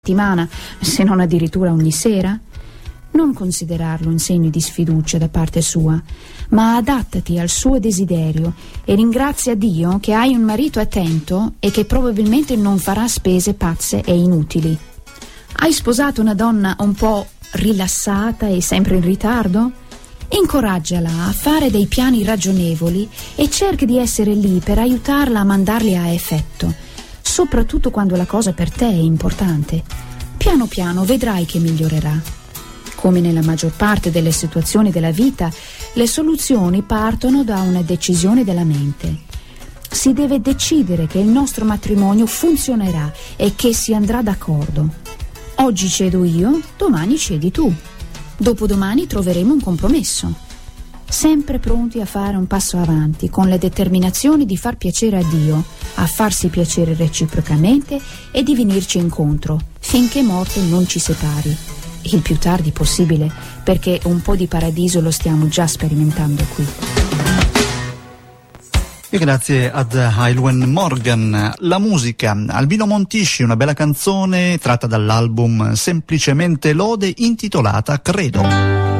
settimana, se non addirittura ogni sera? Non considerarlo un segno di sfiducia da parte sua, ma adattati al suo desiderio e ringrazia Dio che hai un marito attento e che probabilmente non farà spese pazze e inutili. Hai sposato una donna un po' rilassata e sempre in ritardo? Incoraggiala a fare dei piani ragionevoli e cerca di essere lì per aiutarla a mandarli a effetto, soprattutto quando la cosa per te è importante. Piano piano vedrai che migliorerà. Come nella maggior parte delle situazioni della vita, le soluzioni partono da una decisione della mente. Si deve decidere che il nostro matrimonio funzionerà e che si andrà d'accordo. Oggi cedo io, domani cedi tu. Dopodomani troveremo un compromesso. Sempre pronti a fare un passo avanti, con la determinazione di far piacere a Dio, a farsi piacere reciprocamente e di venirci incontro, finché morte non ci separi. Il più tardi possibile, perché un po' di paradiso lo stiamo già sperimentando qui. E grazie ad Aylwen Morgan. La musica, Albino Montisci, una bella canzone tratta dall'album Semplicemente Lode intitolata Credo.